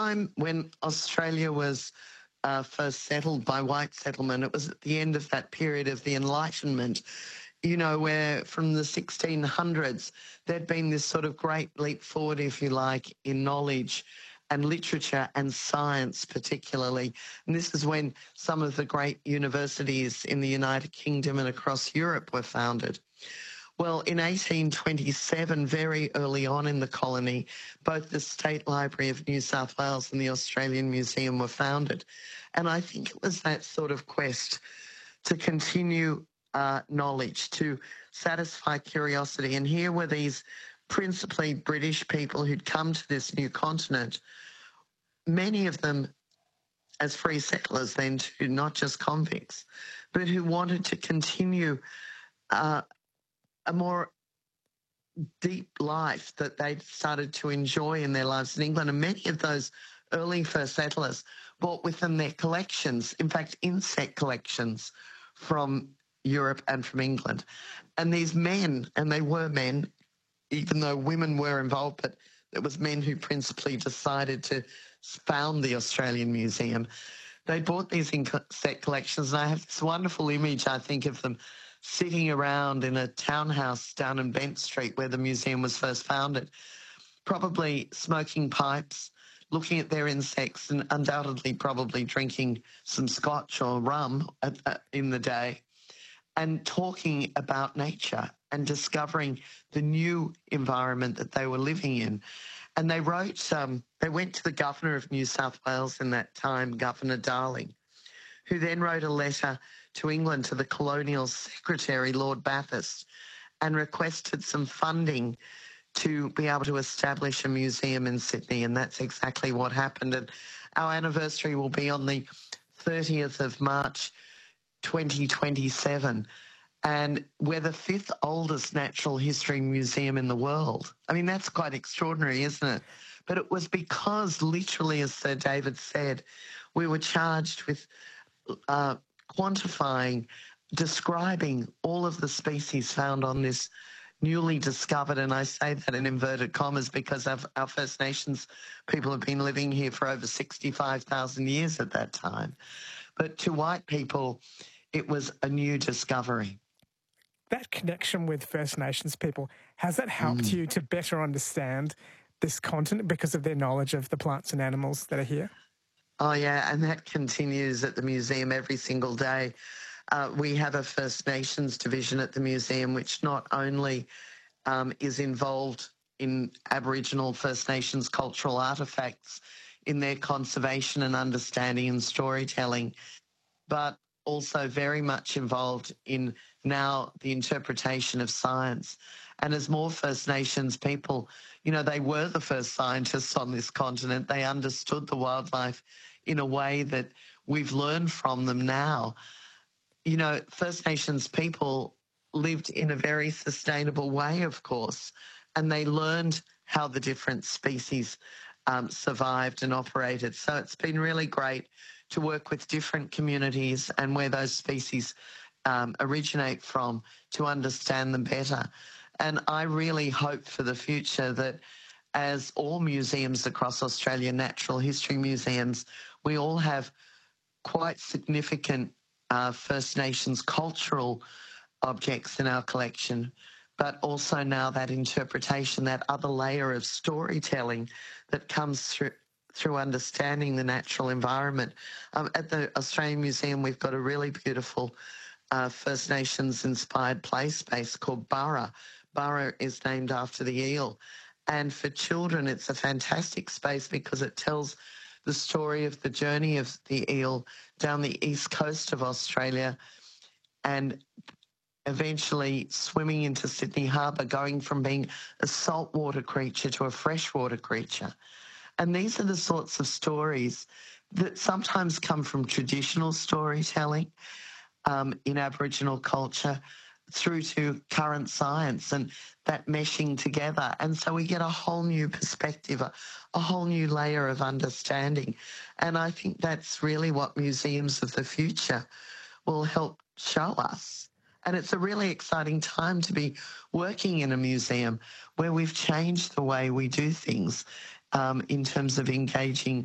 time when Australia was first settled by white settlement. It was at the end of that period of the Enlightenment, you know, where from the 1600s, there'd been this sort of great leap forward, if you like, in knowledge and literature and science particularly. And this is when some of the great universities in the United Kingdom and across Europe were founded. Well, in 1827, very early on in the colony, both the State Library of New South Wales and the Australian Museum were founded. And I think it was that sort of quest to continue knowledge, to satisfy curiosity. And here were these principally British people who'd come to this new continent, many of them as free settlers then too, not just convicts, but who wanted to continue a more deep life that they'd started to enjoy in their lives in England. And many of those early first settlers brought with them their collections, in fact, insect collections from Europe and from England. And these men, and they were men, even though women were involved, but it was men who principally decided to found the Australian Museum. They bought these insect collections, and I have this wonderful image, I think, of them sitting around in a townhouse down in Bent Street where the museum was first founded, probably smoking pipes, looking at their insects, and undoubtedly probably drinking some scotch or rum in the day, and talking about nature and discovering the new environment that they were living in. And they wrote, they went to the Governor of New South Wales in that time, Governor Darling, who then wrote a letter to England to the Colonial Secretary, Lord Bathurst, and requested some funding to be able to establish a museum in Sydney. And that's exactly what happened. And our anniversary will be on the 30th of March, 2027. And we're the fifth oldest natural history museum in the world. I mean, that's quite extraordinary, isn't it? But it was because, literally, as Sir David said, we were charged with quantifying, describing all of the species found on this newly discovered, and I say that in inverted commas because our First Nations people have been living here for over 65,000 years at that time. But to white people, it was a new discovery. That connection with First Nations people, has that helped you to better understand this continent because of their knowledge of the plants and animals that are here? Oh, yeah, and that continues at the museum every single day. We have a First Nations division at the museum, which not only is involved in Aboriginal First Nations cultural artefacts in their conservation and understanding and storytelling, but also very much involved in now the interpretation of science. And as more First Nations people, you know, they were the first scientists on this continent. They understood the wildlife in a way that we've learned from them now. You know, First Nations people lived in a very sustainable way, of course, and they learned how the different species survived and operated. So it's been really great to work with different communities and where those species originate from to understand them better. And I really hope for the future that as all museums across Australia, natural history museums, we all have quite significant First Nations cultural objects in our collection, but also now that interpretation, that other layer of storytelling that comes through understanding the natural environment. At the Australian Museum, we've got a really beautiful First Nations-inspired play space called Burra. Burra is named after the eel. And for children, it's a fantastic space because it tells the story of the journey of the eel down the east coast of Australia and eventually swimming into Sydney Harbour, going from being a saltwater creature to a freshwater creature. And these are the sorts of stories that sometimes come from traditional storytelling in Aboriginal culture through to current science and that meshing together. And so we get a whole new perspective, a whole new layer of understanding. And I think that's really what museums of the future will help show us. And it's a really exciting time to be working in a museum where we've changed the way we do things in terms of engaging